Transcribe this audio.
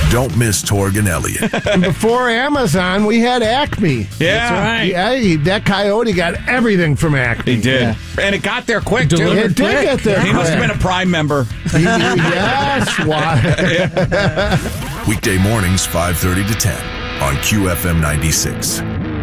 Don't miss Torg and Elliott. And before Amazon, we had Acme. Yeah. That's right. Yeah, that coyote got everything from Acme. He did. And it got there quick, too. It did get there. He must have been a Prime member. Yes, why? Weekday mornings, 5:30 to 10 on QFM 96.